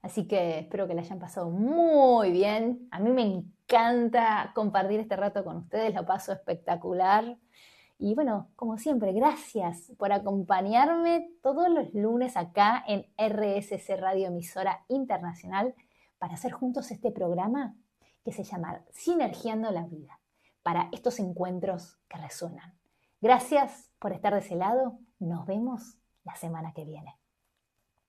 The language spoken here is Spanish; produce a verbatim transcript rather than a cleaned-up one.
Así que espero que la hayan pasado muy bien. A mí me encanta compartir este rato con ustedes, lo paso espectacular. Y bueno, como siempre, gracias por acompañarme todos los lunes acá en R S C Radio Emisora Internacional para hacer juntos este programa que se llama Sinergiando la Vida, para estos encuentros que resuenan. Gracias por estar de ese lado. Nos vemos la semana que viene.